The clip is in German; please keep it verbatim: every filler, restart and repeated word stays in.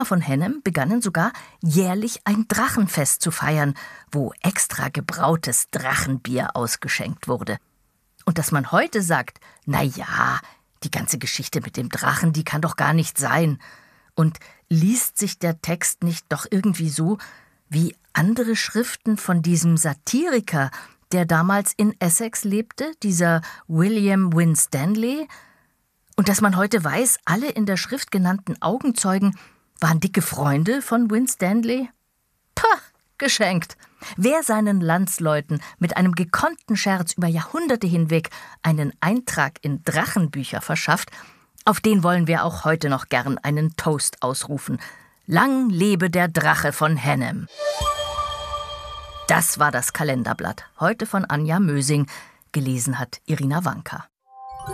von Hennem begannen sogar jährlich ein Drachenfest zu feiern, wo extra gebrautes Drachenbier ausgeschenkt wurde. Und dass man heute sagt, na ja, die ganze Geschichte mit dem Drachen, die kann doch gar nicht sein. Und liest sich der Text nicht doch irgendwie so wie andere Schriften von diesem Satiriker, der damals in Essex lebte, dieser William Winstanley? Und dass man heute weiß, alle in der Schrift genannten Augenzeugen waren dicke Freunde von Winstanley? Pah, geschenkt. Wer seinen Landsleuten mit einem gekonnten Scherz über Jahrhunderte hinweg einen Eintrag in Drachenbücher verschafft, auf den wollen wir auch heute noch gern einen Toast ausrufen. Lang lebe der Drache von Hennem. Das war das Kalenderblatt, heute von Anja Mösing, gelesen hat Irina Wanka.